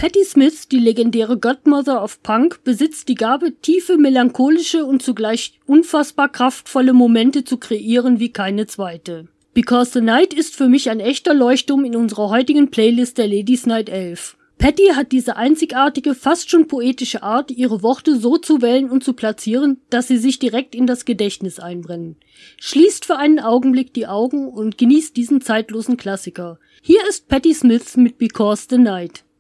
Patti Smith, die legendäre Godmother of Punk, besitzt die Gabe, tiefe, melancholische und zugleich unfassbar kraftvolle Momente zu kreieren wie keine zweite. Because the Night ist für mich ein echter Leuchtturm in unserer heutigen Playlist der Ladies Night 11. Patti hat diese einzigartige, fast schon poetische Art, ihre Worte so zu wählen und zu platzieren, dass sie sich direkt in das Gedächtnis einbrennen. Schließt für einen Augenblick die Augen und genießt diesen zeitlosen Klassiker. Hier ist Patti Smith mit Because the Night.